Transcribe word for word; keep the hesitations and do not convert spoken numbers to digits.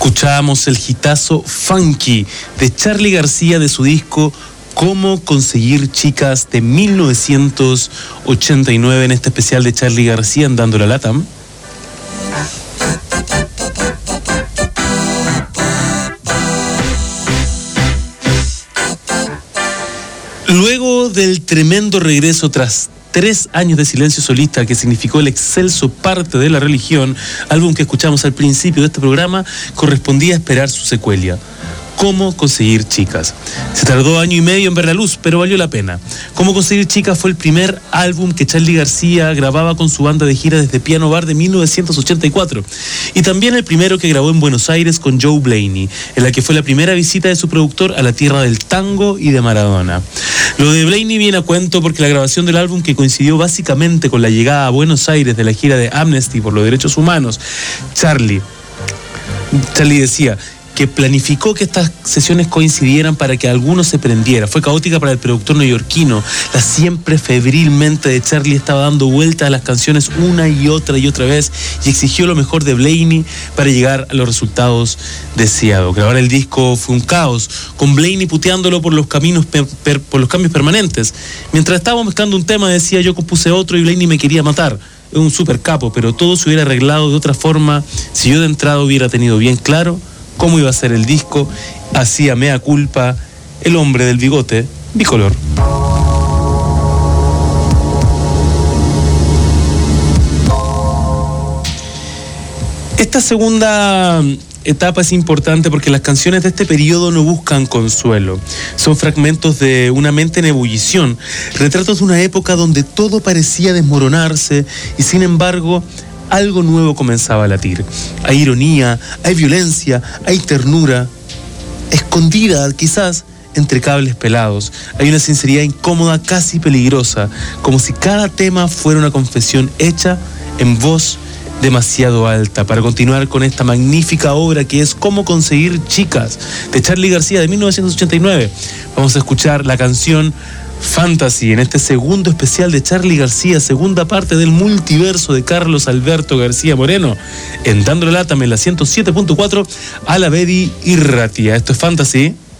Escuchábamos el hitazo Funky de Charly García de su disco Cómo conseguir chicas de mil novecientos ochenta y nueve en este especial de Charly García en Dando la Lata. Luego del tremendo regreso tras tres años de silencio solista que significó el excelso Parte de la Religión, álbum que escuchamos al principio de este programa, correspondía esperar su secuela. Cómo conseguir chicas. Se tardó año y medio en ver la luz, pero valió la pena. Cómo conseguir chicas fue el primer álbum que Charly García grababa con su banda de gira desde Piano Bar de mil novecientos ochenta y cuatro. Y también el primero que grabó en Buenos Aires con Joe Blaney, en la que fue la primera visita de su productor a la tierra del tango y de Maradona. Lo de Blaney viene a cuento porque la grabación del álbum, que coincidió básicamente con la llegada a Buenos Aires de la gira de Amnesty por los derechos humanos, Charly, Charly decía que planificó que estas sesiones coincidieran para que alguno se prendiera. Fue caótica para el productor neoyorquino. La siempre febril mente de Charly estaba dando vueltas a las canciones una y otra y otra vez y exigió lo mejor de Blaney para llegar a los resultados deseados. Grabar el disco fue un caos, con Blaney puteándolo por los caminos per, per, por los cambios permanentes. Mientras estábamos mezclando un tema, decía, yo compuse otro y Blaney me quería matar. Es un super capo, pero todo se hubiera arreglado de otra forma si yo de entrada hubiera tenido bien claro cómo iba a ser el disco. Hacía mea culpa el hombre del bigote bicolor. Esta segunda etapa es importante porque las canciones de este periodo no buscan consuelo. Son fragmentos de una mente en ebullición, retratos de una época donde todo parecía desmoronarse y sin embargo algo nuevo comenzaba a latir. Hay ironía, hay violencia, hay ternura, escondida quizás entre cables pelados. Hay una sinceridad incómoda, casi peligrosa, como si cada tema fuera una confesión hecha en voz demasiado alta. Para continuar con esta magnífica obra que es Cómo conseguir chicas, de Charly García de mil novecientos ochenta y nueve, vamos a escuchar la canción Fantasy en este segundo especial de Charly García, segunda parte del multiverso de Carlos Alberto García Moreno, en Dando la Lata en la ciento siete punto cuatro, a la Bedi y Ratia. Esto es Fantasy.